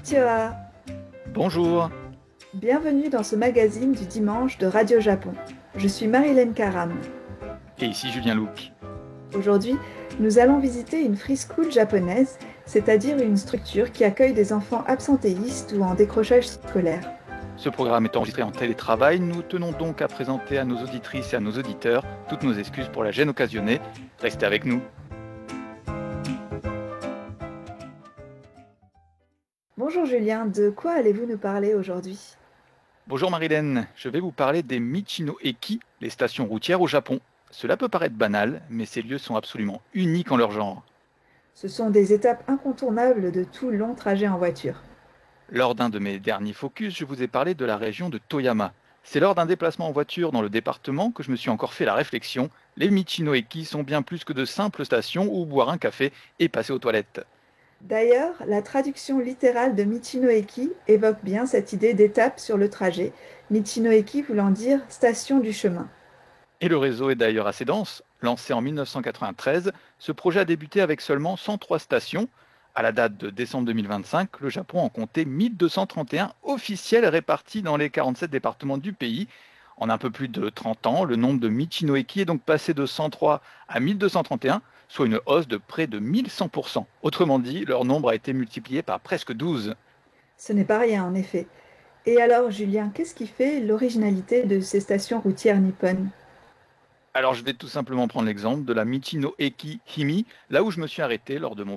Konnichiwa. Bonjour. Bienvenue dans ce magazine du dimanche de Radio Japon. Je suis Marilyn Karam. Et ici Julien Louc. Aujourd'hui, nous allons visiter une free school japonaise, c'est-à-dire une structure qui accueille des enfants absentéistes ou en décrochage scolaire. Ce programme est enregistré en télétravail. Nous tenons donc à présenter à nos auditrices et à nos auditeurs toutes nos excuses pour la gêne occasionnée. Restez avec nous. Bonjour Julien, de quoi allez-vous nous parler aujourd'hui ? Bonjour Marilyn, je vais vous parler des Michino-eki, les stations routières au Japon. Cela peut paraître banal, mais ces lieux sont absolument uniques en leur genre. Ce sont des étapes incontournables de tout long trajet en voiture. Lors d'un de mes derniers focus, je vous ai parlé de la région de Toyama. C'est lors d'un déplacement en voiture dans le département que je me suis encore fait la réflexion. Les Michino-eki sont bien plus que de simples stations où boire un café et passer aux toilettes. D'ailleurs, la traduction littérale de Michino-eki évoque bien cette idée d'étape sur le trajet, Michino-eki voulant dire station du chemin. Et le réseau est d'ailleurs assez dense. Lancé en 1993, ce projet a débuté avec seulement 103 stations. À la date de décembre 2025, le Japon en comptait 1231 officiels répartis dans les 47 départements du pays. En un peu plus de 30 ans, le nombre de Michino-eki est donc passé de 103 à 1231, soit une hausse de près de 1100%. Autrement dit, leur nombre a été multiplié par presque 12. Ce n'est pas rien en effet. Et alors Julien, qu'est-ce qui fait l'originalité de ces stations routières nippones ? Alors je vais tout simplement prendre l'exemple de la Michino-eki Himi, là où je me suis arrêté lors de mon